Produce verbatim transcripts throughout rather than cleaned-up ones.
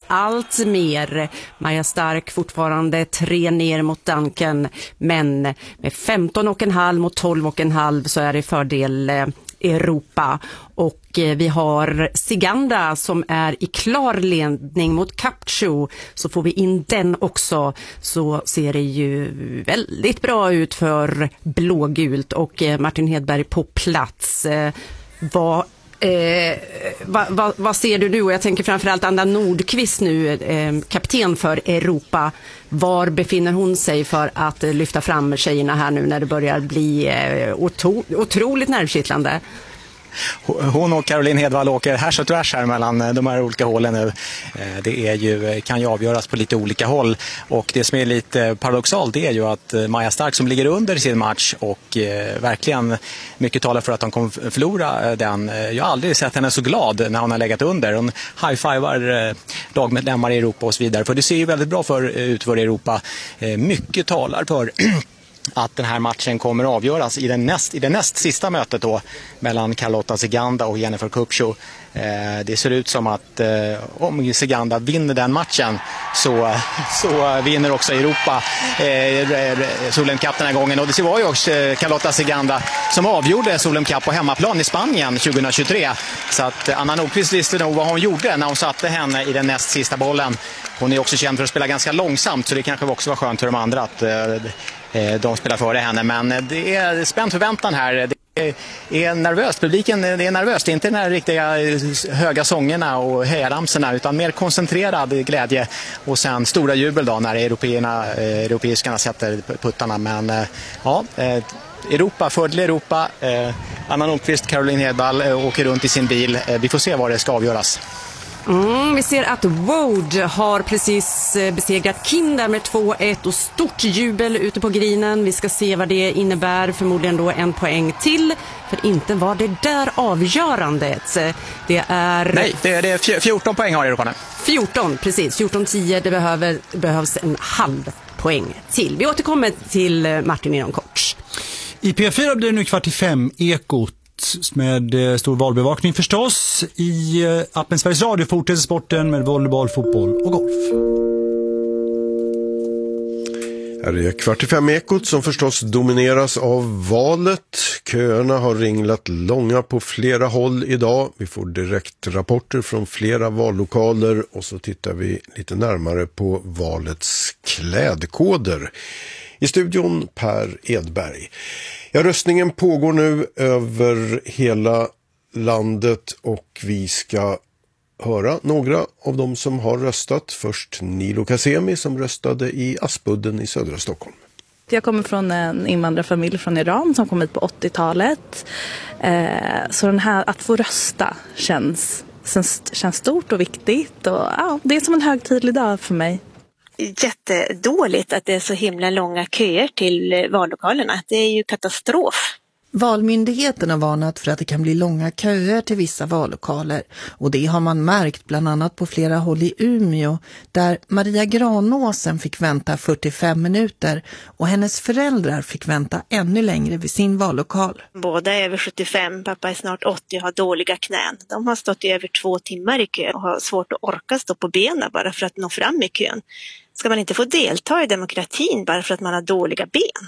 allt mer. Maja Stark fortfarande tre ner mot Duncan, men med femton och en halv mot tolv och en halv så är det fördel Europa. Och vi har Ziganda som är i klar ledning mot Capcho. Så får vi in den också, så ser det ju väldigt bra ut för blågult. Och Martin Hedberg på plats. Vad Eh, vad, vad, vad ser du nu? Och jag tänker framförallt Anna Nordqvist nu, eh, kapten för Europa. Var befinner hon sig för att eh, lyfta fram tjejerna här nu när det börjar bli eh, otro, otroligt nervkittlande? Hon och Caroline Hedvall åker hash och trash här mellan de här olika hålen nu. Det är ju, kan ju avgöras på lite olika håll. Och det som är lite paradoxalt det är ju att Maja Stark som ligger under i sin match och eh, verkligen mycket talar för att hon kommer förlora den. Jag har aldrig sett henne så glad när hon har legat under. Hon high-fivar eh, lagmedlemmar i Europa och så vidare. För det ser ju väldigt bra för, ut för Europa. Eh, mycket talar för att den här matchen kommer att avgöras i, den näst, i det näst sista mötet då mellan Carlotta Ziganda och Jennifer Kupcho. Eh, det ser ut som att eh, om Ziganda vinner den matchen så, så vinner också Europa eh, Solheim Cup den här gången. Och det var ju också eh, Carlotta Ziganda som avgjorde Solheim Cup på hemmaplan i Spanien tjugohundratjugotre. Så att Anna Nordqvist visste nog vad hon gjorde när hon satte henne i den näst sista bollen. Hon är också känd för att spela ganska långsamt, så det kanske också var skönt för de andra att eh, de spelar före henne. Men det är spänd förväntan här. Det är nervöst. Publiken det är nervöst. Det är inte den här riktiga höga sångerna och hejaramserna, utan mer koncentrerad glädje. Och sen stora jubel då när européerna, europeiskarna sätter puttarna. Men ja, Europa, fördel Europa. Anna Nordqvist, Caroline Hedvall åker runt i sin bil. Vi får se var det ska avgöras. Mm, vi ser att Wood har precis besegrat Kinder med två ett och stort jubel ute på grinen. Vi ska se vad det innebär, förmodligen då en poäng till. För inte var det där avgörandet. Det är... Nej, det är, det är fjorton poäng har Europa nu. fjorton, precis. fjorton tio, det behöver, behövs en halv poäng till. Vi återkommer till Martin inom kort. I P fyra blir det nu kvart i fem Ekot med stor valbevakning förstås. I appen Sveriges Radio fortsätter sporten med volleyboll, fotboll och golf. Här är kvart i fem Ekot som förstås domineras av valet. Köerna har ringlat långa på flera håll idag. Vi får direkt rapporter från flera vallokaler och så tittar vi lite närmare på valets klädkoder. I studion Per Edberg. Ja, röstningen pågår nu över hela landet och vi ska höra några av dem som har röstat. Först Nilo Kasemi som röstade i Aspudden i södra Stockholm. Jag kommer från en invandrarfamilj från Iran som kom hit på åttiotalet. Så den här, att få rösta känns, känns stort och viktigt. Och, ja, det är som en högtidlig dag för mig. Jättedåligt att det är så himla långa köer till vallokalerna. Det är ju katastrof. Valmyndigheten har varnat för att det kan bli långa köer till vissa vallokaler och det har man märkt bland annat på flera håll i Umeå där Maria Granåsen fick vänta fyrtiofem minuter och hennes föräldrar fick vänta ännu längre vid sin vallokal. Båda är över sjuttiofem, pappa är snart åttio och har dåliga knän. De har stått i över två timmar i kö och har svårt att orka stå på benen bara för att nå fram i kön. Ska man inte få delta i demokratin bara för att man har dåliga ben?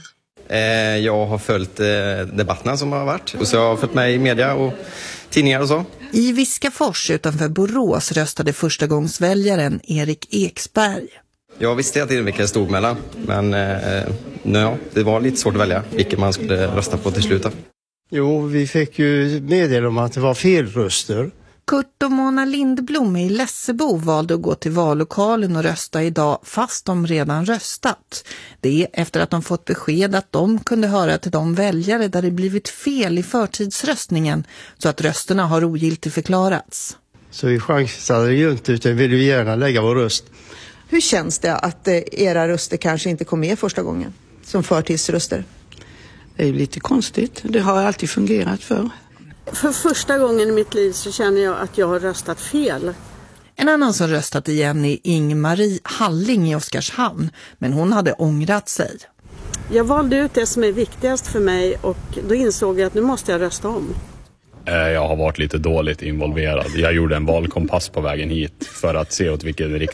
Jag har följt debatterna som har varit och så jag har följt med i media och tidningar och så. I Viskafors utanför Borås röstade första gångsväljaren Erik Eksberg. Jag visste att det vilka jag stod mellan, men eh, ja, det var lite svårt att välja vilken man skulle rösta på till slut. Jo, vi fick ju meddela om att det var fel röster. Kurt och Mona Lindblom i Lessebo valde att gå till vallokalen och rösta idag fast de redan röstat. Det är efter att de fått besked att de kunde höra till de väljare där det blivit fel i förtidsröstningen så att rösterna har ogiltigt förklarats. Så vi chansade ju inte utan ville vi gärna lägga vår röst. Hur känns det att era röster kanske inte kom med första gången som förtidsröster? Det är lite konstigt. Det har alltid fungerat för. För första gången i mitt liv så känner jag att jag har röstat fel. En annan som röstat igen är Ingmarie Halling i Oskarshamn, men hon hade ångrat sig. Jag valde ut det som är viktigast för mig och då insåg jag att nu måste jag rösta om. Jag har varit lite dåligt involverad. Jag gjorde en valkompass på vägen hit för att se åt vilken riktning